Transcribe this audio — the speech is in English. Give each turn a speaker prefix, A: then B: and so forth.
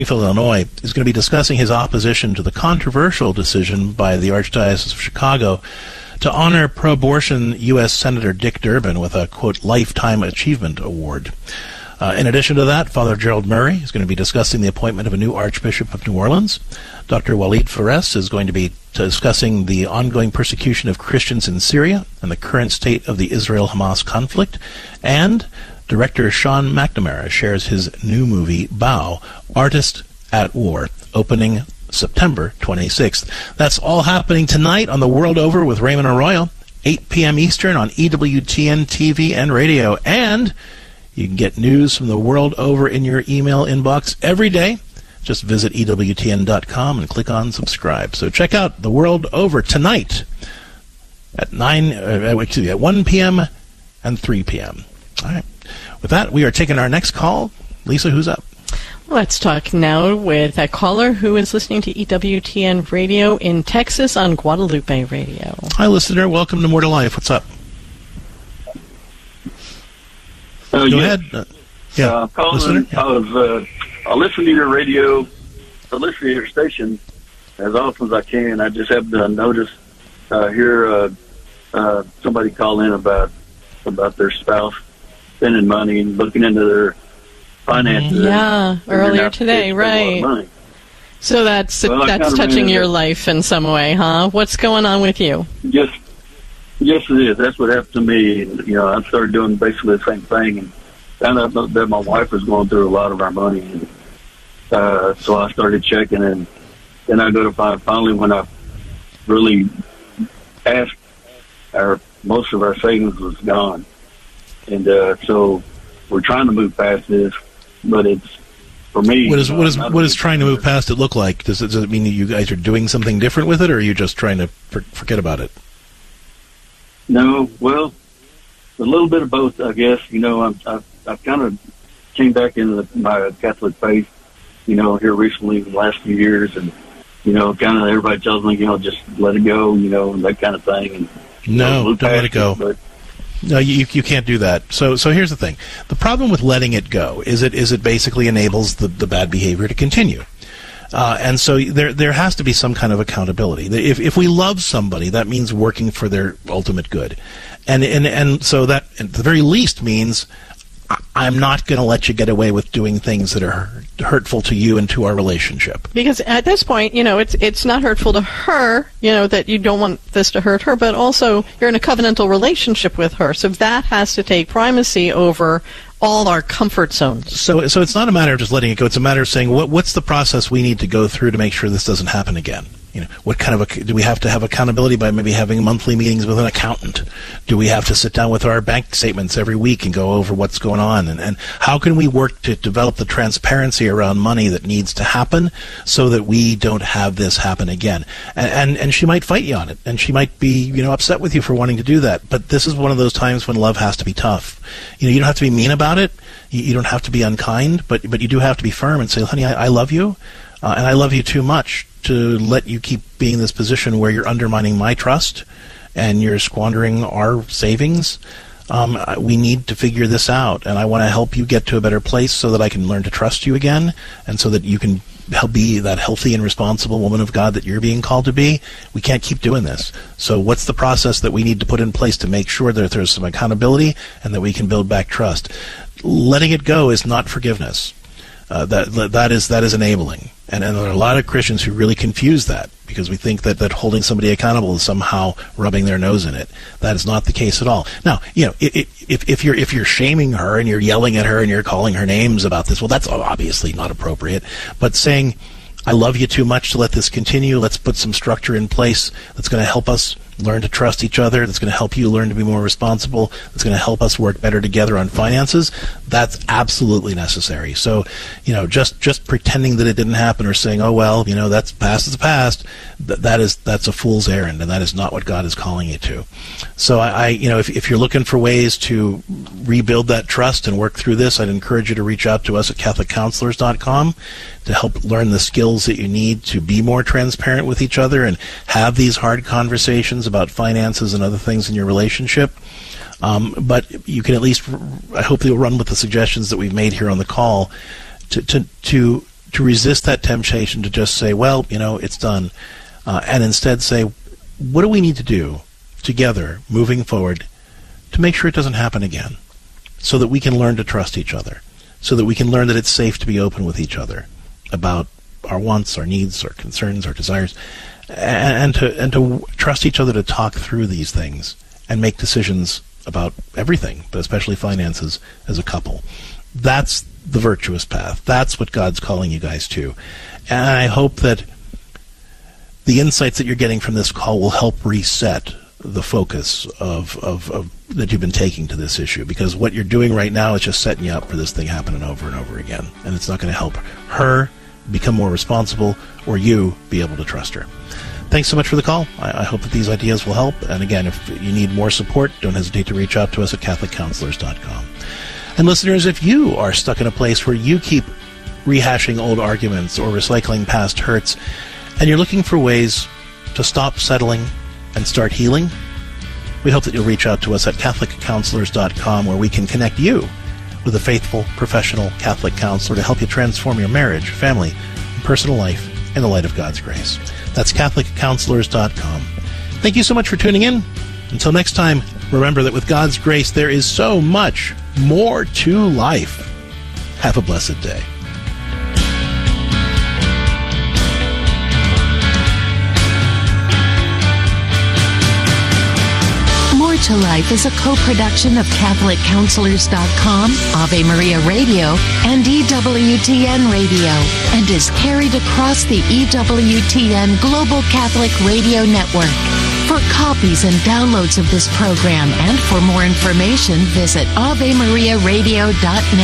A: Illinois, is going to be discussing his opposition to the controversial decision by the Archdiocese of Chicago to honor pro-abortion U.S. Senator Dick Durbin with a, quote, Lifetime Achievement Award. In addition to that, Father Gerald Murray is going to be discussing the appointment of a new Archbishop of New Orleans. Dr. Walid Fares is going to be discussing the ongoing persecution of Christians in Syria and the current state of the Israel-Hamas conflict. And director Sean McNamara shares his new movie, Bow, Artist at War, opening September 26th. That's all happening tonight on The World Over with Raymond Arroyo, 8 p.m. Eastern on EWTN TV and radio. And you can get news from the world over in your email inbox every day. Just visit EWTN.com and click on subscribe. So check out The World Over tonight at 1 p.m. and 3 p.m. All right. With that, we are taking our next call. Lisa, who's up?
B: Let's talk now with a caller who is listening to EWTN Radio in Texas on Guadalupe Radio.
A: Hi, listener. Welcome to More to Life. What's up? Go ahead.
C: I'm calling. Yeah. I listen to your radio, I listen to your station as often as I can. I just happen to notice, hear somebody call in about their spouse spending money and looking into their finances.
B: Yeah, earlier today, right. So that's touching your life in some way, huh? What's going on with you?
C: Yes, it is. That's what happened to me. And, I started doing basically the same thing, and found out that my wife was going through a lot of our money. And, so I started checking, and then I go to find, finally when I really asked, most of our savings was gone. And so we're trying to move past this, but it's, for me...
A: What does trying to move past it look like? Does it mean that you guys are doing something different with it, or are you just trying to forget about it?
C: No, well, a little bit of both, I guess. I've kind of came back into my Catholic faith, here recently in the last few years, and, kind of everybody tells me, just let it go, and that kind of thing. And,
A: no, don't let it go. But no, you can't do that. So here's the thing. The problem with letting it go is it basically enables the bad behavior to continue. And so there has to be some kind of accountability. If we love somebody, that means working for their ultimate good. And so that at the very least means I'm not going to let you get away with doing things that are hurtful to you and to our relationship.
B: Because at this point, it's not hurtful to her, that you don't want this to hurt her, but also you're in a covenantal relationship with her. So that has to take primacy over all our comfort zones.
A: So it's not a matter of just letting it go. It's a matter of saying, what's the process we need to go through to make sure this doesn't happen again? What kind of do we have to have accountability by maybe having monthly meetings with an accountant? Do we have to sit down with our bank statements every week and go over what's going on? And how can we work to develop the transparency around money that needs to happen so that we don't have this happen again? And she might fight you on it, and she might be, upset with you for wanting to do that. But this is one of those times when love has to be tough. You don't have to be mean about it. You don't have to be unkind, but you do have to be firm and say, honey, I love you, and I love you too much to let you keep being in this position where you're undermining my trust and you're squandering our savings. We need to figure this out, and I want to help you get to a better place so that I can learn to trust you again, and so that you can help be that healthy and responsible woman of God that you're being called to be. We can't keep doing this. So what's the process that we need to put in place to make sure that there's some accountability and that we can build back trust? Letting it go is not forgiveness. That is enabling. And there are a lot of Christians who really confuse that because we think that holding somebody accountable is somehow rubbing their nose in it. That is not the case at all. Now, if you're shaming her and you're yelling at her and you're calling her names about this, well, that's obviously not appropriate. But saying, I love you too much to let this continue, let's put some structure in place that's going to help us learn to trust each other, that's going to help you learn to be more responsible, that's going to help us work better together on finances, that's absolutely necessary. So, just pretending that it didn't happen or saying, oh, well, that's past is past, that's a fool's errand, and that is not what God is calling you to. So if you're looking for ways to rebuild that trust and work through this, I'd encourage you to reach out to us at CatholicCounselors.com to help learn the skills that you need to be more transparent with each other and have these hard conversations about finances and other things in your relationship. But you can at least, I hope you'll run with the suggestions that we've made here on the call to to resist that temptation to just say, well, it's done, and instead say, what do we need to do together moving forward to make sure it doesn't happen again, so that we can learn to trust each other, so that we can learn that it's safe to be open with each other about our wants, our needs, our concerns, our desires, and to trust each other to talk through these things and make decisions about everything, but especially finances as a couple. That's the virtuous path. That's what God's calling you guys to. And I hope that the insights that you're getting from this call will help reset the focus of that you've been taking to this issue, because what you're doing right now is just setting you up for this thing happening over and over again, and it's not going to help her become more responsible or you be able to trust her. Thanks so much for the call. I hope that these ideas will help. And again, if you need more support, don't hesitate to reach out to us at CatholicCounselors.com. And listeners, if you are stuck in a place where you keep rehashing old arguments or recycling past hurts, and you're looking for ways to stop settling and start healing, we hope that you'll reach out to us at CatholicCounselors.com, where we can connect you with a faithful, professional Catholic counselor to help you transform your marriage, family, and personal life in the light of God's grace. That's CatholicCounselors.com. Thank you so much for tuning in. Until next time, remember that with God's grace, there is so much more to life. Have a blessed day.
D: More to Life is a co-production of CatholicCounselors.com, Ave Maria Radio, and EWTN Radio, and is carried across the EWTN Global Catholic Radio Network. For copies and downloads of this program and for more information, visit AveMariaRadio.net.